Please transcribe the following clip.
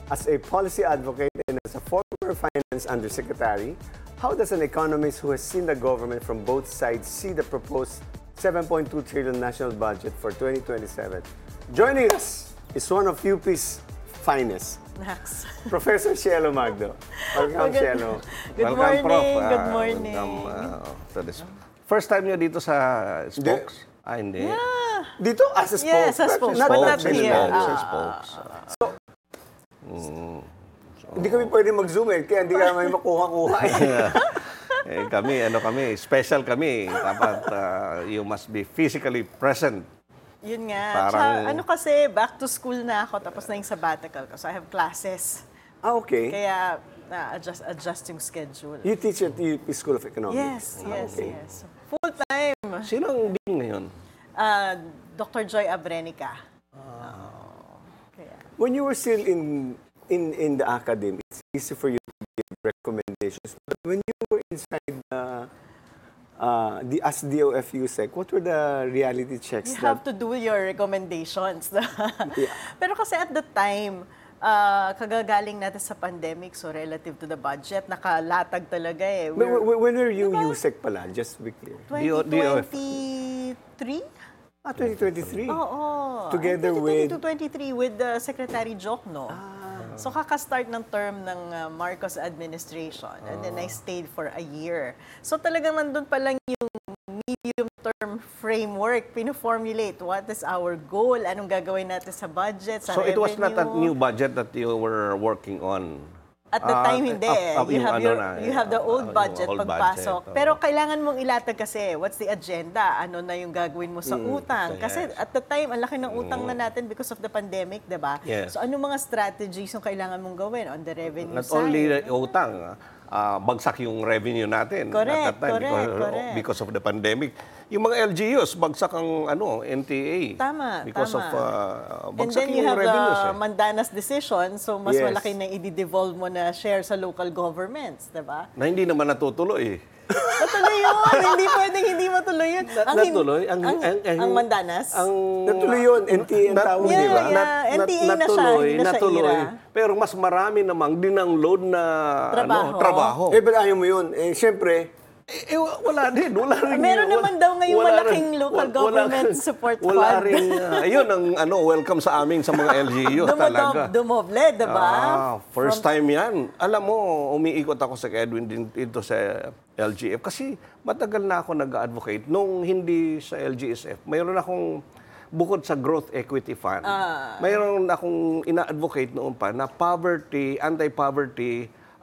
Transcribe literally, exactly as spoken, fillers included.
As a policy advocate and as a former finance undersecretary, how does an economist who has seen the government from both sides see the proposed seven point two trillion national budget for twenty twenty-seven? Joining us is one of U P's finest, Max. Professor Cielo Magdo. Welcome, Good, Cielo. good Welcome, morning, Prof. good Ah, morning. welcome, uh, to this. First time niyo dito sa Spokes? Ah, hindi. Yeah. Dito, as a spokes. Yes, as spokes, Not- but not not here. here. Spokes, sa Ah. Spokes. Hindi kami pwede mag-zoom eh, kaya hindi kami makuha-kuha eh. Eh, kami, ano kami, special kami. Dapat uh, you must be physically present. Yun nga. Parang- Tsaka, ano kasi, back to school na ako, tapos na yung sabbatical ko. So I have classes. Ah, okay. Kaya, na-adjust adjust yung schedule. You teach at U P School of Yes, Economics? yes, okay. yes. Full time. Sino ang dean ngayon? Uh, Doctor Joy Abrenica. Kaya, When you were still in in in the academy, it's easy for you to give recommendations. But when you were inside the uh, the as D O F U S E C, what were the reality checks? you have to do your recommendations. Yeah. Pero kasi at the time, uh, kagagaling natin sa pandemic, so relative to the budget, nakalatag talaga eh. But We're when, when were you Diba? U S E C pala? Just to be clear. D O- D O F. twenty twenty-three? Ah, twenty twenty-three. Oo. Together with- twenty twenty-three with the Secretary Jokno. Ah. So kakastart ng term ng uh, Marcos administration and then I stayed for a year. So talagang nandun pa lang yung medium-term framework, pino-formulate what is our goal, anong gagawin natin sa budget, sa So revenue. it was not a new budget that you were working on? At the Ah, time, hindi. up- up you, yung have ano your, na, you have the ah, old yung budget old pagpasok. budget, oo. Pero kailangan mong ilatag kasi, what's the agenda? Ano na yung gagawin mo sa utang? Kasi yes. at the time, ang laki ng utang na natin because of the pandemic, di ba? Yes. So ano mga strategies yung kailangan mong gawin on the revenue Not side? only the utang, ah, bagsak yung revenue natin Correct, at that time correct, because, correct. because of the pandemic. Yung mga L G Us, bagsak ang ano, N T A. Tama, because tama. of uh, And bagsak then you yung have revenues. the eh. Mandanas decision, so mas Yes. malaki na i-devolve mo na share sa local governments, di ba? Na hindi naman natutuloy eh. Natuloy yun! Hindi pwedeng hindi matuloy yun. Na- hin- natuloy? Ang, Ang- ang- ang- ang Mandanas? Ang Natuloy yun, N T A ang nat- tawag, Yeah, di ba? yeah. N T A na siya, natuloy, hindi na siya natuloy. ira. Pero mas marami namang dinangload na Trabaho. Ano, trabaho. Eh, ba't ayaw mo yun? Eh, siyempre, Eh, eh, wala din. Wala rin. Meron wala- naman daw ngayong wala malaking rin- local wala- government wala- support Wala fund. rin. Uh, ayun ang ano, welcome sa amin sa mga L G Us talaga. Dumoble, di ba? Ah, first time yan. Alam mo, umiikot ako sa Edwin din dito sa L G F kasi matagal na ako nag-advocate. Nung hindi sa L G S F, mayroon akong bukod sa Growth Equity Fund, mayroon akong ina-advocate noon pa na poverty, anti-poverty